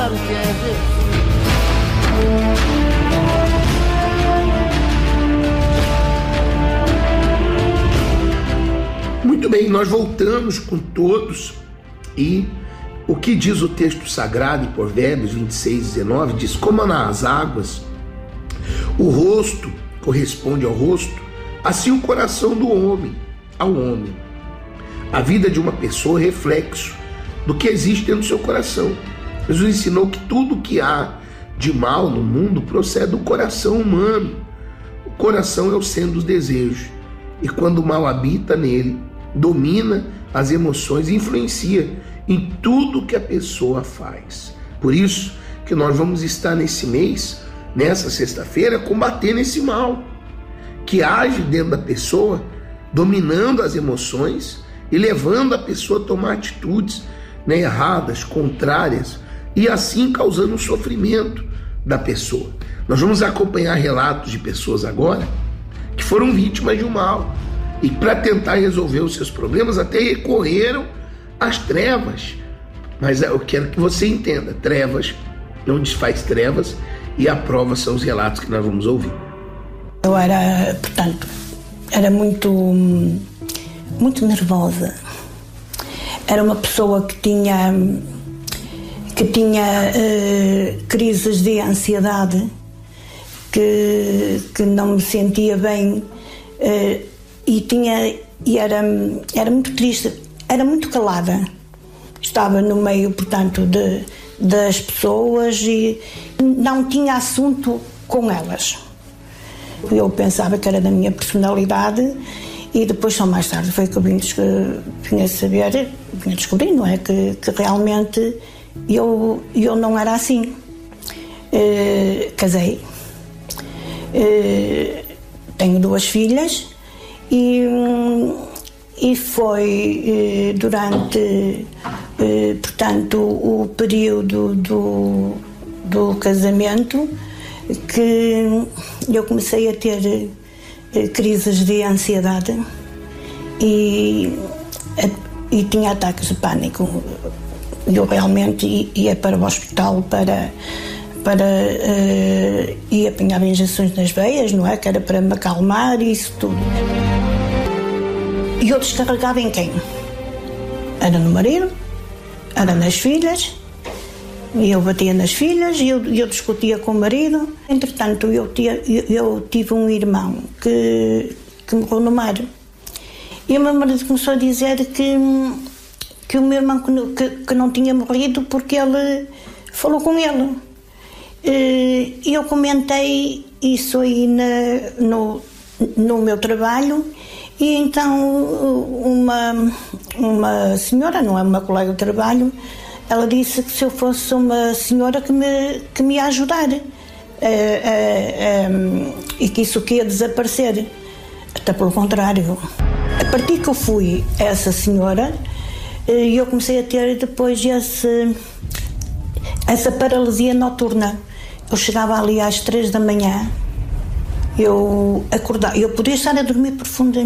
Muito bem, nós voltamos com todos e o que diz o texto sagrado em Provérbios 26:19 diz: como nas águas o rosto corresponde ao rosto, assim o coração do homem ao homem. A vida de uma pessoa é reflexo do que existe dentro do seu coração. Jesus ensinou que tudo que há de mal no mundo procede do coração humano. O coração é o centro dos desejos, e quando o mal habita nele, domina as emoções e influencia em tudo que a pessoa faz. Por isso que nós vamos estar nesse mês, nessa sexta-feira, combatendo esse mal que age dentro da pessoa, dominando as emoções e levando a pessoa a tomar atitudes erradas, contrárias, e assim causando o sofrimento da pessoa. Nós vamos acompanhar relatos de pessoas agora que foram vítimas de um mal e para tentar resolver os seus problemas até recorreram às trevas. Mas eu quero que você entenda, trevas não desfaz trevas, e a prova são os relatos que nós vamos ouvir. Eu era, portanto, muito nervosa. Era uma pessoa que tinha crises de ansiedade, que não me sentia bem, e era muito triste, era muito calada. Estava no meio, portanto, das pessoas e não tinha assunto com elas. Eu pensava que era da minha personalidade e depois, só mais tarde, foi que eu vim descobrir, não é? Que realmente eu não era assim. Casei, tenho 2 filhas e foi durante, portanto, o período do casamento que eu comecei a ter crises de ansiedade e tinha ataques de pânico. Eu realmente ia para o hospital para e apanhava injeções nas veias, não é? Que era para me acalmar e isso tudo. E eu descarregava em quem? Era no marido, era nas filhas, e eu batia nas filhas e eu discutia com o marido. Entretanto, eu tive um irmão que morreu no mar. E o meu marido começou a dizer que o meu irmão que não tinha morrido porque ele falou com ele. E eu comentei isso aí no meu trabalho, e então uma senhora, não é uma colega de trabalho, ela disse que se eu fosse uma senhora que me ia ajudar e que isso que ia desaparecer. Até pelo contrário. A partir que eu fui essa senhora, eu comecei a ter depois essa paralisia noturna. Eu chegava ali às 3 da manhã, eu acordava, eu podia estar a dormir profundamente.